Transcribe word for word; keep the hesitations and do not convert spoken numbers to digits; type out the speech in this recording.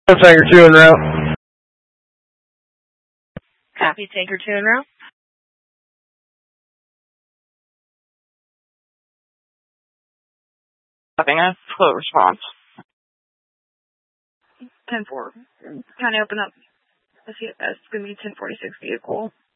Tanker two en route. Copy, Tanker two en route. Having a slow response. ten four. Kind of open up. It's going to be ten forty-six vehicle.